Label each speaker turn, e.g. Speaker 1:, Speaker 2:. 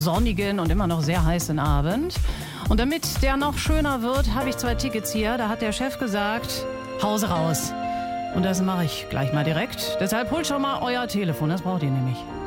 Speaker 1: sonnigen und immer noch sehr heißen Abend. Und damit der noch schöner wird, habe ich 2 Tickets hier. Da hat der Chef gesagt, Hause raus. Und das mache ich gleich mal direkt. Deshalb holt schon mal euer Telefon, das braucht ihr nämlich.